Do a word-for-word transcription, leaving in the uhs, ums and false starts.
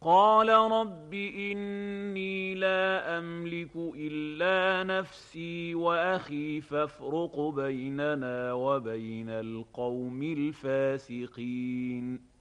قال رب إني لا أملك إلا نفسي وأخي فافرق بيننا وبين القوم الفاسقين